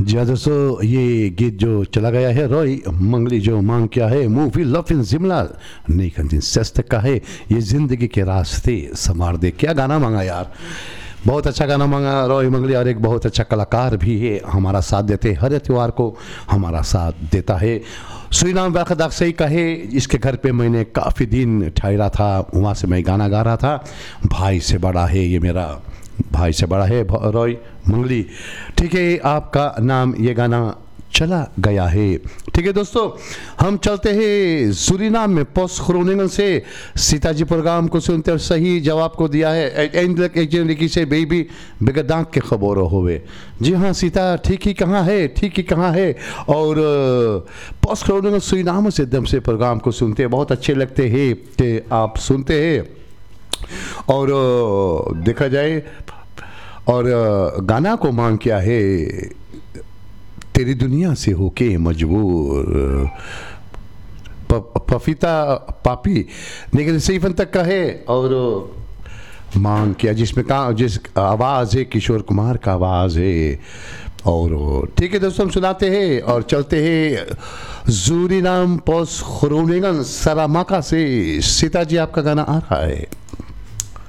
जी हाँ दोस्तों, ये गीत जो चला गया है रॉय मंगली जो मांग किया है, मूवी लव इन शिमला नहीं खंजिन सस्त का है, ये जिंदगी के रास्ते संवार दे। क्या गाना मांगा यार, बहुत अच्छा गाना मांगा रॉय मंगली, और एक बहुत अच्छा कलाकार भी है, हमारा साथ देते हर त्यौहार को हमारा साथ देता है। सुरीनाम वैखदाक सही कहे, इसके घर पे मैंने काफ़ी दिन ठहरा था, वहाँ से मैं गाना गा रहा था। भाई से बड़ा है ये मेरा, भाई से बड़ा है रॉय मंगली। ठीक है, आपका नाम ये गाना चला गया है। ठीक है दोस्तों, हम चलते हैं सूरीनाम में। पोस्ट ग्रोनिंगन से सीताजी प्रोग्राम को सुनते और सही जवाब को दिया है एक से बेबी बेगदांक के खबर होवे। जी हाँ, सीता ठीक ही कहाँ है, ठीक ही कहाँ है। और पोस्ट ग्रोनिंगन सूरीनाम से एकदम से प्रोग्राम को सुनते हैं, बहुत अच्छे लगते हैं कि आप सुनते हैं। और देखा जाए, और गाना को मांग किया है तेरी दुनिया से होके मजबूर, पफीता पापी लेकिन सही फन तक का है। और मांग किया जिसमें जिस आवाज़ है किशोर कुमार का आवाज़ है। और ठीक है दोस्तों, हम सुनाते हैं और चलते हैं सूरीनाम पोस्ट ग्रोनिंगन सरामाका से। सीता जी आपका गाना आ रहा है।